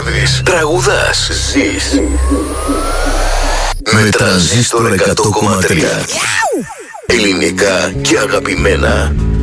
Πιστεύεις, τραγουδάς, ζεις. Με Τρανζίστορ 100,3. Ελληνικά και αγαπημένα.